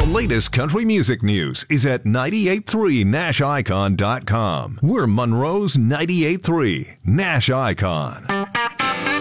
The latest country music news is at 983nashicon.com. We're Monroe's 98.3 Nash Icon.